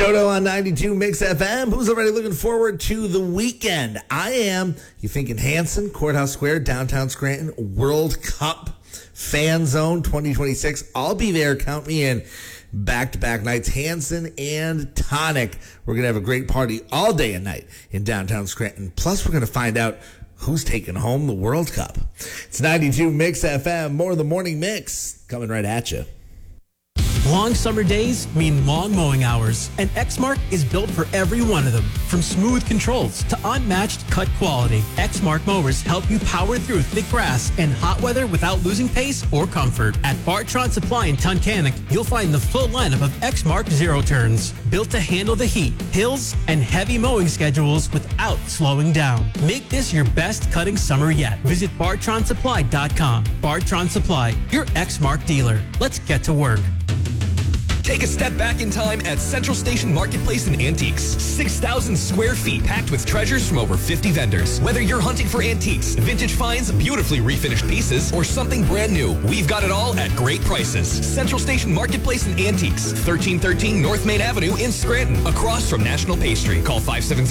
Jodo on 92 Mix FM. Who's already looking forward to the weekend? I am. You thinking Hanson, Courthouse Square, downtown Scranton, World Cup Fan Zone 2026. I'll be there. Count me in. Back-to-back nights, Hanson and Tonic. We're going to have a great party all day and night in downtown Scranton. Plus, we're going to find out who's taking home the World Cup. It's 92 Mix FM. More of the morning mix coming right at you. Long summer days mean long mowing hours, and Exmark is built for every one of them. From smooth controls to unmatched cut quality, Exmark mowers help you power through thick grass and hot weather without losing pace or comfort. At Bartron Supply in Tunkhannock, you'll find the full lineup of Exmark Zero Turns, built to handle the heat, hills, and heavy mowing schedules without slowing down. Make this your best cutting summer yet. Visit BartronSupply.com. Bartron Supply, your Exmark dealer. Let's get to work. Take a step back in time at Central Station Marketplace and Antiques. 6,000 square feet packed with treasures from over 50 vendors. Whether you're hunting for antiques, vintage finds, beautifully refinished pieces, or something brand new, we've got it all at great prices. Central Station Marketplace and Antiques, 1313 North Main Avenue in Scranton, across from National Pastry. Call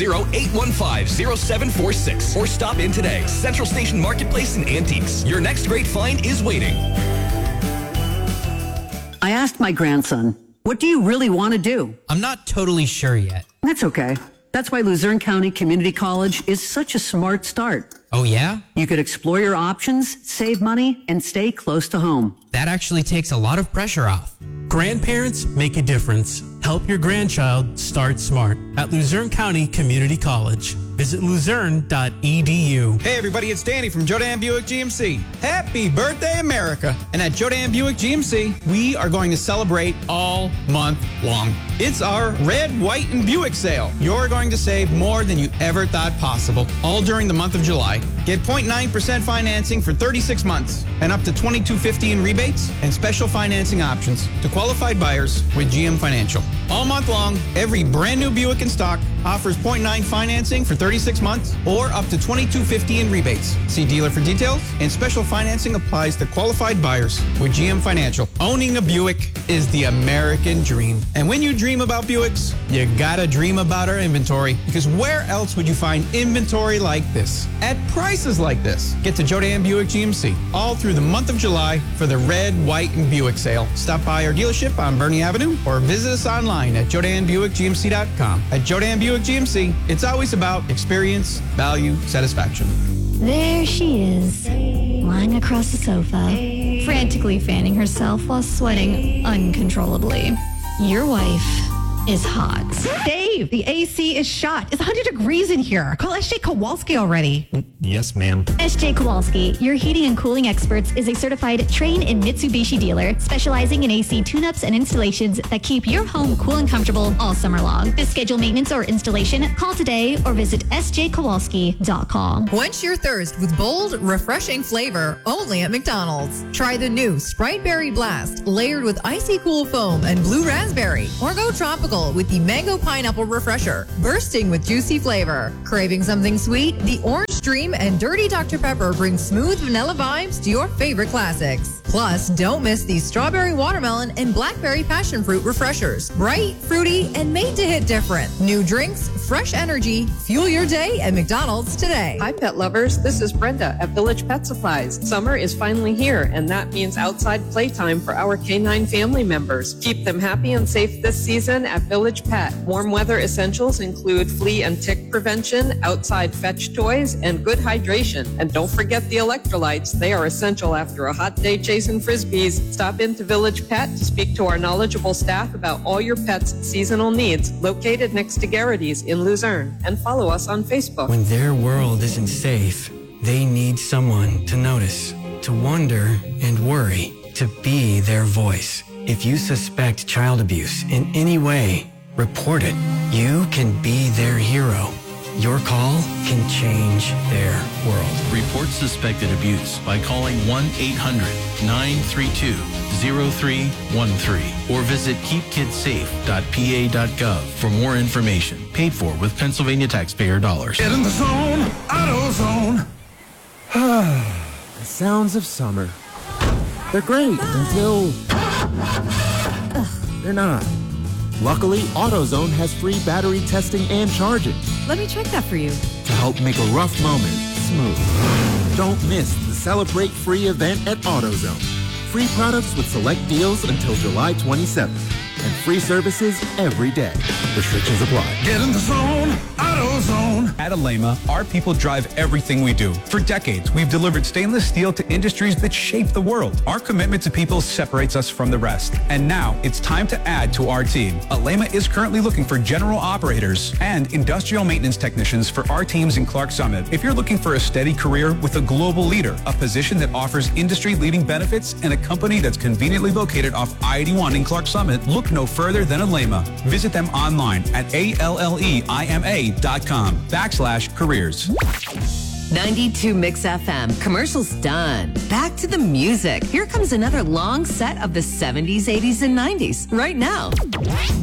570-815-0746 or stop in today. Central Station Marketplace and Antiques. Your next great find is waiting. I asked my grandson, what do you really want to do? I'm not totally sure yet. That's okay. That's why Luzerne County Community College is such a smart start. Oh, yeah? You could explore your options, save money, and stay close to home. That actually takes a lot of pressure off. Grandparents make a difference. Help your grandchild start smart at Luzerne County Community College. Visit luzerne.edu. Hey everybody, it's Danny from Jodan Buick GMC. Happy birthday, America! And at Jodan Buick GMC, we are going to celebrate all month long. It's our Red, White, and Buick sale. You're going to save more than you ever thought possible, all during the month of July. Get 0.9% financing for 36 months and up to $22.50 in rebates and special financing options to qualified buyers with GM Financial. All month long, every brand new Buick in stock offers 0.9 financing for 36 months or up to $22.50 in rebates. See dealer for details, and special financing applies to qualified buyers with GM Financial. Owning a Buick is the American dream. And when you dream about Buicks, you gotta dream about our inventory, because where else would you find inventory like this at prices like this? Get to Jodan Buick GMC all through the month of July for the Red, White, and Buick sale. Stop by our dealership on Bernie Avenue or visit us online at JodanBuickGMC.com. At Jodan Buick GMC, it's always about experience, value, satisfaction. There she is, lying across the sofa, frantically fanning herself while sweating uncontrollably. Your wife is hot. Dave, the AC is shot. It's 100 degrees in here. Call SJ Kowalski already. Yes, ma'am. SJ Kowalski, your heating and cooling experts, is a certified Trane and Mitsubishi dealer specializing in AC tune-ups and installations that keep your home cool and comfortable all summer long. To schedule maintenance or installation, call today or visit sjkowalski.com. Quench your thirst with bold, refreshing flavor only at McDonald's. Try the new Sprite Berry Blast, layered with icy cool foam and blue raspberry. Or go tropical with the Mango Pineapple Refresher, bursting with juicy flavor. Craving something sweet? The Orange Dream and Dirty Dr. Pepper bring smooth vanilla vibes to your favorite classics. Plus, don't miss the Strawberry Watermelon and Blackberry Passion Fruit Refreshers. Bright, fruity, and made to hit different. New drinks, fresh energy. Fuel your day at McDonald's today. Hi, pet lovers. This is Brenda at Village Pet Supplies. Summer is finally here, and that means outside playtime for our canine family members. Keep them happy and safe this season at Village Pet. Warm weather essentials include flea and tick prevention, outside fetch toys, and good hydration. And don't forget the electrolytes. They are essential after a hot day chasing frisbees. Stop into Village Pet to speak to our knowledgeable staff about all your pet's seasonal needs. Located next to Garrity's in Luzerne. And follow us on Facebook. When their world isn't safe, they need someone to notice, to wonder and worry, to be their voice. If you suspect child abuse in any way, report it. You can be their hero. Your call can change their world. Report suspected abuse by calling 1-800-932-0313 or visit keepkidsafe.pa.gov for more information. Paid for with Pennsylvania taxpayer dollars. Get in the zone, AutoZone. The sounds of summer. They're great until they're not. Luckily, AutoZone has free battery testing and charging Let me check that for you. to help make a rough moment smooth. Don't miss the Celebrate Free event at AutoZone. Free products with select deals until July 27th. And free services every day. Restrictions apply. Get in the zone, AutoZone. At Alema, our people drive everything we do. For decades, we've delivered stainless steel to industries that shape the world. Our commitment to people separates us from the rest. And now it's time to add to our team. Alema is currently looking for general operators and industrial maintenance technicians for our teams in Clark Summit. If you're looking for a steady career with a global leader, a position that offers industry-leading benefits, and a company that's conveniently located off I-81 in Clark Summit, look no further than Alema. Visit them online at alleima.com/careers. 92 Mix FM. Commercials done. Back to the music. Here comes another long set of the 70s, 80s, and 90s right now.